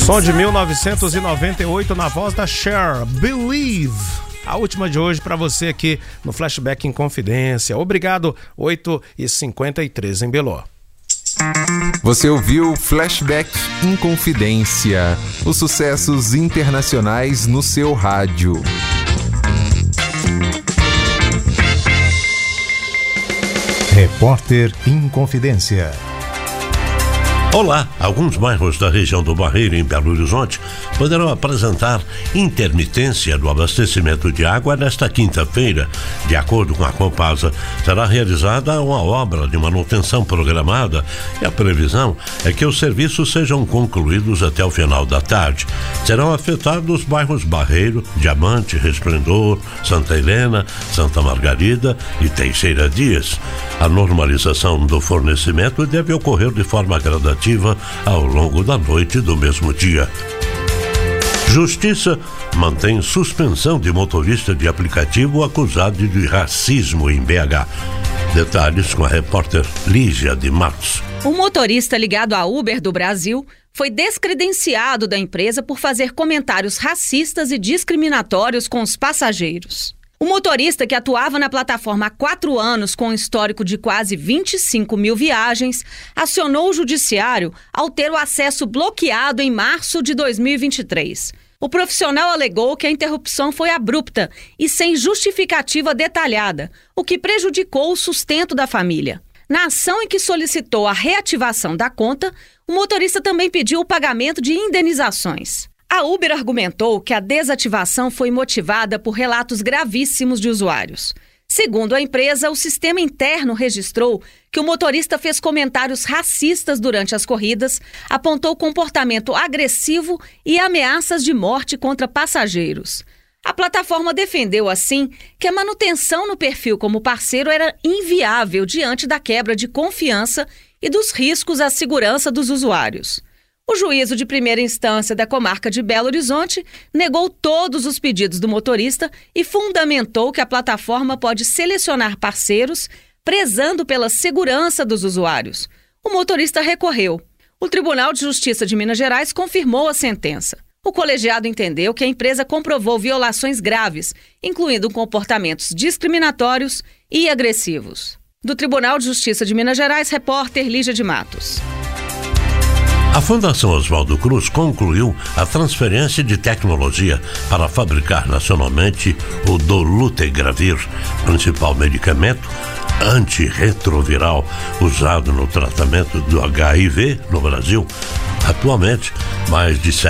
Som de 1998 na voz da Cher, Believe. A última de hoje para você aqui no Flashback em Confidência. Obrigado, 8h53 em Beló. Você ouviu Flashback em Confidência, os sucessos internacionais no seu rádio. Repórter em Confidência. Olá, alguns bairros da região do Barreiro, em Belo Horizonte, poderão apresentar intermitência do abastecimento de água nesta quinta-feira. De acordo com a Compasa, será realizada uma obra de manutenção programada e a previsão é que os serviços sejam concluídos até o final da tarde. Serão afetados os bairros Barreiro, Diamante, Resplendor, Santa Helena, Santa Margarida e Teixeira Dias. A normalização do fornecimento deve ocorrer de forma gradativa ao longo da noite do mesmo dia. Justiça mantém suspensão de motorista de aplicativo acusado de racismo em BH. Detalhes com a repórter Lígia de Matos. O motorista ligado à Uber do Brasil foi descredenciado da empresa por fazer comentários racistas e discriminatórios com os passageiros. O motorista, que atuava na plataforma há 4 anos com um histórico de quase 25 mil viagens, acionou o judiciário ao ter o acesso bloqueado em março de 2023. O profissional alegou que a interrupção foi abrupta e sem justificativa detalhada, o que prejudicou o sustento da família. Na ação em que solicitou a reativação da conta, o motorista também pediu o pagamento de indenizações. A Uber argumentou que a desativação foi motivada por relatos gravíssimos de usuários. Segundo a empresa, o sistema interno registrou que o motorista fez comentários racistas durante as corridas, apontou comportamento agressivo e ameaças de morte contra passageiros. A plataforma defendeu, assim, que a manutenção no perfil como parceiro era inviável diante da quebra de confiança e dos riscos à segurança dos usuários. O juízo de primeira instância da comarca de Belo Horizonte negou todos os pedidos do motorista e fundamentou que a plataforma pode selecionar parceiros, prezando pela segurança dos usuários. O motorista recorreu. O Tribunal de Justiça de Minas Gerais confirmou a sentença. O colegiado entendeu que a empresa comprovou violações graves, incluindo comportamentos discriminatórios e agressivos. Do Tribunal de Justiça de Minas Gerais, repórter Lígia de Matos. A Fundação Oswaldo Cruz concluiu a transferência de tecnologia para fabricar nacionalmente o Dolutegravir, principal medicamento antirretroviral usado no tratamento do HIV no Brasil. Atualmente, mais de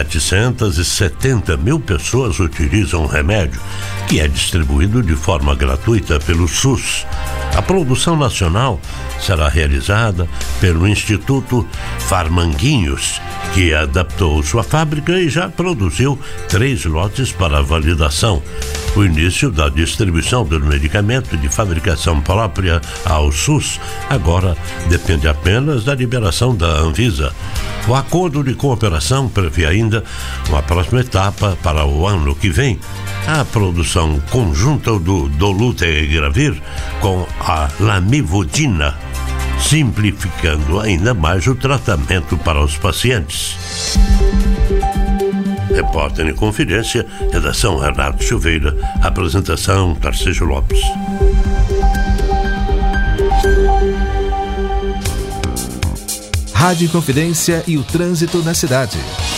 770 mil pessoas utilizam o remédio, que é distribuído de forma gratuita pelo SUS. A produção nacional será realizada pelo Instituto Farmanguinhos, que adaptou sua fábrica e já produziu 3 lotes para validação. O início da distribuição do medicamento de fabricação própria ao SUS agora depende apenas da liberação da Anvisa. O acordo de cooperação prevê ainda uma próxima etapa para o ano que vem, a produção conjunta do Dolutegravir com a Lamivudina, simplificando ainda mais o tratamento para os pacientes. Repórter em Confidência, redação Renato Silveira, apresentação Tarcísio Lopes. Rádio Confidência e o trânsito na cidade.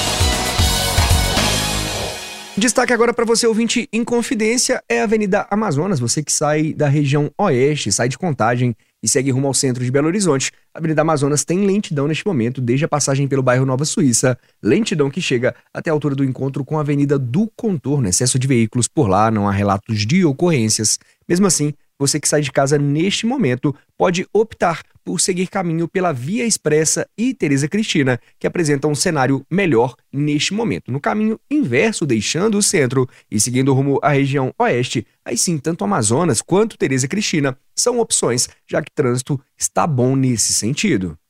Destaque agora para você, ouvinte em Confidência, é a Avenida Amazonas. Você que sai da região oeste, sai de Contagem e segue rumo ao centro de Belo Horizonte. A Avenida Amazonas tem lentidão neste momento, desde a passagem pelo bairro Nova Suíça. Lentidão que chega até a altura do encontro com a Avenida do Contorno. Excesso de veículos por lá, não há relatos de ocorrências. Mesmo assim, você que sai de casa neste momento pode optar por seguir caminho pela Via Expressa e Tereza Cristina, que apresentam um cenário melhor neste momento. No caminho inverso, deixando o centro e seguindo rumo à região oeste, aí sim, tanto Amazonas quanto Tereza Cristina são opções, já que o trânsito está bom nesse sentido.